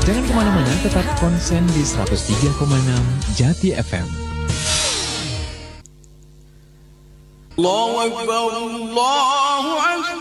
Jangan kemana-mana, tetap konsen di 103,6 Jati FM. Allahu Akbar, Allahu Akbar.